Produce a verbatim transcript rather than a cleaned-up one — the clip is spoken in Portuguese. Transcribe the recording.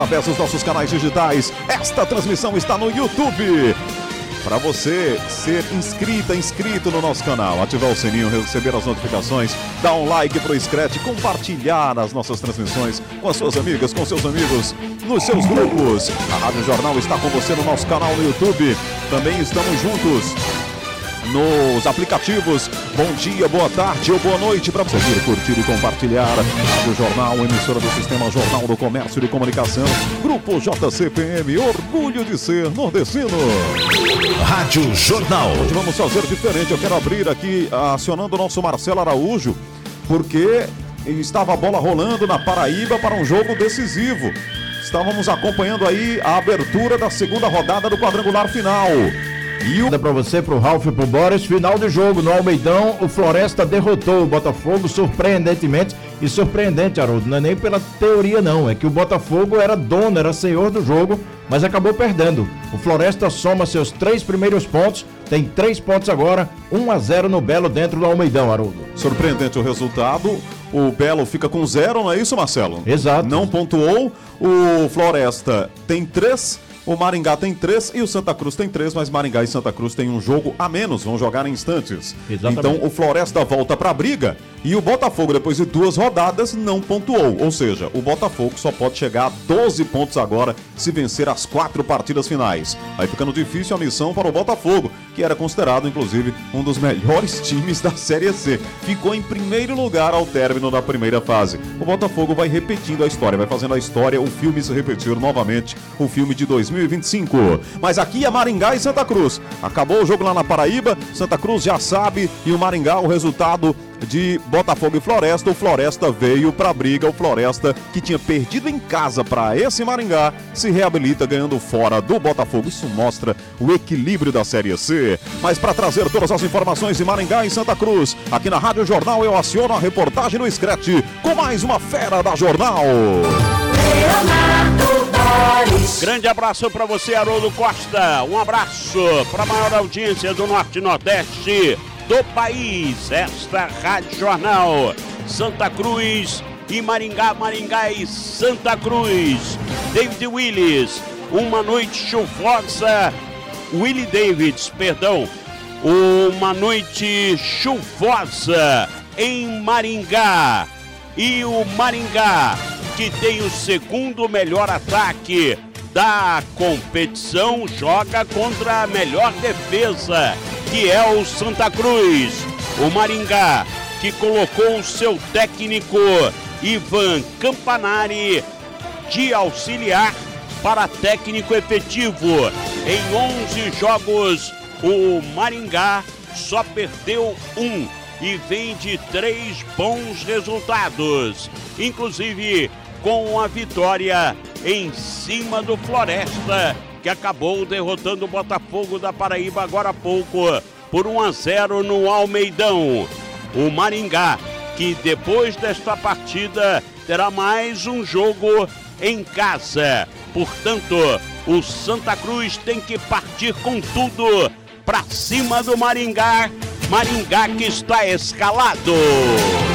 Através dos nossos canais digitais, esta transmissão está no YouTube. Para você ser inscrita, inscrito no nosso canal, ativar o sininho, receber as notificações, dar um like pro Scratch, compartilhar as nossas transmissões com as suas amigas, com seus amigos, nos seus grupos. A Rádio Jornal está com você no nosso canal no YouTube. Também estamos juntos nos aplicativos. Bom dia, boa tarde ou boa noite para você vir curtir e compartilhar. Rádio Jornal, emissora do Sistema Jornal do Comércio e Comunicação. Grupo J C P M, orgulho de ser nordestino. Rádio Jornal. Hoje vamos fazer diferente. Eu quero abrir aqui acionando o nosso Marcelo Araújo, porque estava a bola rolando na Paraíba para um jogo decisivo. Estávamos acompanhando aí a abertura da segunda rodada do quadrangular final. E o... para você, pro Ralf e pro Boris, final de jogo no Almeidão, o Floresta derrotou o Botafogo surpreendentemente, e surpreendente, Haroldo, não é nem pela teoria não, é que o Botafogo era dono, era senhor do jogo, mas acabou perdendo. O Floresta soma seus três primeiros pontos, tem três pontos agora, um a zero no Belo dentro do Almeidão, Haroldo. Surpreendente o resultado, o Belo fica com zero, não é isso, Marcelo? Exato. Não pontuou, o Floresta tem três. O Maringá tem três e o Santa Cruz tem três, mas Maringá e Santa Cruz têm um jogo a menos, vão jogar em instantes. Exatamente. Então o Floresta volta para a briga e o Botafogo, depois de duas rodadas, não pontuou. Ou seja, o Botafogo só pode chegar a doze pontos agora se vencer as quatro partidas finais. Aí ficando difícil a missão para o Botafogo, que era considerado, inclusive, um dos melhores times da Série C. Ficou em primeiro lugar ao término da primeira fase. O Botafogo vai repetindo a história, vai fazendo a história, o filme se repetir novamente, o filme de dois mil e vinte e cinco. Mas aqui é Maringá e Santa Cruz. Acabou o jogo lá na Paraíba, Santa Cruz já sabe, e o Maringá, o resultado de Botafogo e Floresta. O Floresta veio pra briga, o Floresta, que tinha perdido em casa para esse Maringá, se reabilita ganhando fora do Botafogo. Isso mostra o equilíbrio da Série C. Mas para trazer todas as informações de Maringá e Santa Cruz, aqui na Rádio Jornal eu aciono a reportagem no Scratch com mais uma fera da Jornal. Grande abraço para você, Haroldo Costa. Um abraço para a maior audiência do Norte e Nordeste do país. Esta Rádio Jornal, Santa Cruz e Maringá, Maringá e Santa Cruz. David Willis, uma noite chuvosa. Willie Davids, perdão. Uma noite chuvosa em Maringá. E o Maringá, que tem o segundo melhor ataque da competição, joga contra a melhor defesa, que é o Santa Cruz. O Maringá, que colocou o seu técnico Ivan Campanari de auxiliar para técnico efetivo. Em onze jogos, o Maringá só perdeu um e vem de três bons resultados, inclusive com a vitória em cima do Floresta, que acabou derrotando o Botafogo da Paraíba agora há pouco por um a zero no Almeidão. O Maringá, que depois desta partida terá mais um jogo em casa. Portanto, o Santa Cruz tem que partir com tudo para cima do Maringá. Maringá que está escalado.